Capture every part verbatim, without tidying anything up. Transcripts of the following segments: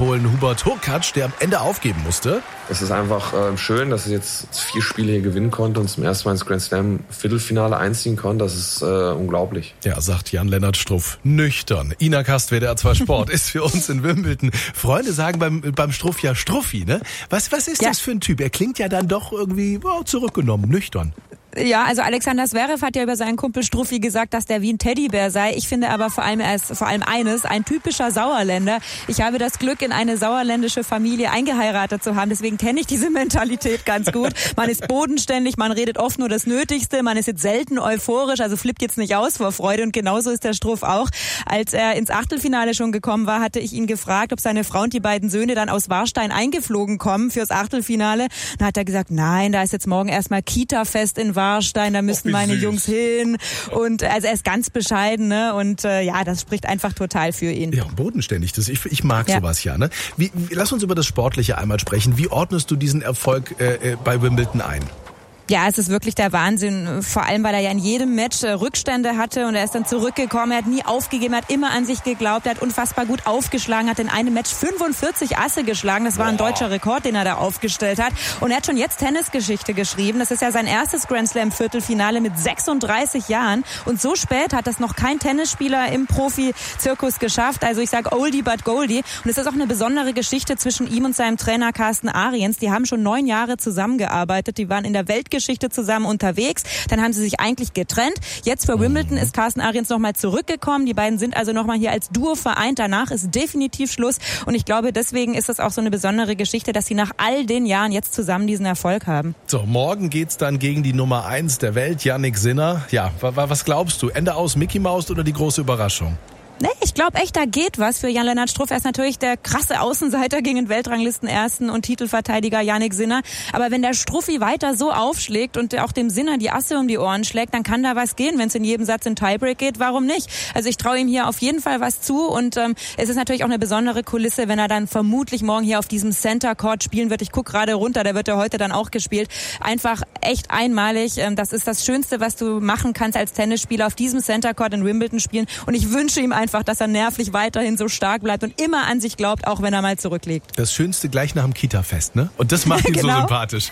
Polen Hubert Hurkacz, der am Ende aufgeben musste. Es ist einfach äh, schön, dass ich jetzt vier Spiele hier gewinnen konnte und zum ersten Mal ins Grand Slam Viertelfinale einziehen konnte. Das ist äh, unglaublich. Ja, sagt Jan-Lennart Struff. Nüchtern. Ina Kast, W D R zwei Sport, ist für uns in Wimbledon. Freunde sagen beim, beim Struff ja Struffi, ne? Was, was ist ja. das für ein Typ? Er klingt ja dann doch irgendwie oh, zurückgenommen, nüchtern. Ja, also Alexander Zverev hat ja über seinen Kumpel Struffi gesagt, dass der wie ein Teddybär sei. Ich finde aber vor allem, er ist vor allem eines, ein typischer Sauerländer. Ich habe das Glück, in eine sauerländische Familie eingeheiratet zu haben. Deswegen kenne ich diese Mentalität ganz gut. Man ist bodenständig, man redet oft nur das Nötigste, man ist jetzt selten euphorisch, also flippt jetzt nicht aus vor Freude. Und genauso ist der Struff auch. Als er ins Achtelfinale schon gekommen war, hatte ich ihn gefragt, ob seine Frau und die beiden Söhne dann aus Warstein eingeflogen kommen fürs Achtelfinale. Dann hat er gesagt, nein, da ist jetzt morgen erstmal Kita-Fest in Warstein. Warstein, da müssen meine süß. Jungs hin und also er ist ganz bescheiden, ne? Und äh, ja, das spricht einfach total für ihn. Ja, bodenständig, das, ich, ich mag ja. sowas ja. Ne? Wie, wie, lass uns über das Sportliche einmal sprechen. Wie ordnest du diesen Erfolg äh, bei Wimbledon ein? Ja, es ist wirklich der Wahnsinn, vor allem, weil er ja in jedem Match äh, Rückstände hatte und er ist dann zurückgekommen, er hat nie aufgegeben, er hat immer an sich geglaubt, er hat unfassbar gut aufgeschlagen, hat in einem Match fünfundvierzig Asse geschlagen, das war ein deutscher Rekord, den er da aufgestellt hat und er hat schon jetzt Tennisgeschichte geschrieben, das ist ja sein erstes Grand Slam Viertelfinale mit sechsunddreißig Jahren und so spät hat das noch kein Tennisspieler im Profi-Zirkus geschafft, also ich sage Oldie but Goldie und es ist auch eine besondere Geschichte zwischen ihm und seinem Trainer Carsten Ariens, die haben schon neun Jahre zusammengearbeitet, die waren in der Weltgeschichte Geschichte zusammen unterwegs. Dann haben sie sich eigentlich getrennt. Jetzt für Wimbledon ist Carsten Ariens nochmal zurückgekommen. Die beiden sind also nochmal hier als Duo vereint. Danach ist definitiv Schluss. Und ich glaube, deswegen ist es auch so eine besondere Geschichte, dass sie nach all den Jahren jetzt zusammen diesen Erfolg haben. So, morgen geht's dann gegen die Nummer eins der Welt, Jannik Sinner. Ja, was glaubst du? Ende aus Mickey Mouse oder die große Überraschung? Nee, ich glaube echt, da geht was für Jan-Lennart Struff. Er ist natürlich der krasse Außenseiter gegen den Weltranglisten-Ersten und Titelverteidiger Jannik Sinner. Aber wenn der Struffi weiter so aufschlägt und auch dem Sinner die Asse um die Ohren schlägt, dann kann da was gehen. Wenn es in jedem Satz in Tiebreak geht, warum nicht? Also ich traue ihm hier auf jeden Fall was zu. Und ähm, es ist natürlich auch eine besondere Kulisse, wenn er dann vermutlich morgen hier auf diesem Center Court spielen wird. Ich gucke gerade runter, der wird ja heute dann auch gespielt. Einfach echt einmalig. Ähm, das ist das Schönste, was du machen kannst als Tennisspieler, auf diesem Center Court in Wimbledon spielen. Und ich wünsche ihm einfach, Einfach, dass er nervlich weiterhin so stark bleibt und immer an sich glaubt, auch wenn er mal zurückliegt. Das Schönste gleich nach dem Kita-Fest, ne? Und das macht ihn genau. so sympathisch.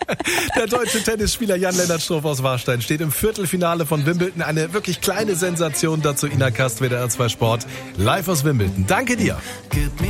Der deutsche Tennisspieler Jan-Lennart Struff aus Warstein steht im Viertelfinale von Wimbledon. Eine wirklich kleine Sensation dazu. Ina Kast, W D R zwei Sport, live aus Wimbledon. Danke dir.